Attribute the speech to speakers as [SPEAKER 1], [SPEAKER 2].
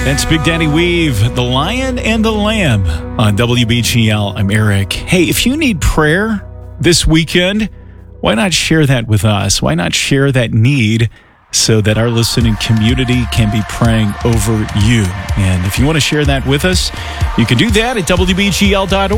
[SPEAKER 1] That's Big Daddy Weave, The Lion and the Lamb on WBGL. I'm Eric. Hey, if you need prayer this weekend, why not share that with us? Why not share that need so that our listening community can be praying over you? And if you want to share that with us, you can do that at WBGL.org.